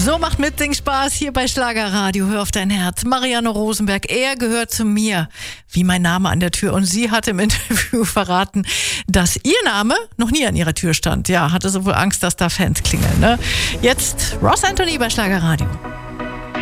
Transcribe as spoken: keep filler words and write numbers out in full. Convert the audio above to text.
So macht Mitsing Spaß hier bei Schlagerradio. Hör auf dein Herz. Marianne Rosenberg, er gehört zu mir, wie mein Name an der Tür. Und sie hat im Interview verraten, dass ihr Name noch nie an ihrer Tür stand. Ja, hatte so wohl Angst, dass da Fans klingeln. Ne? Jetzt Ross Anthony bei Schlagerradio.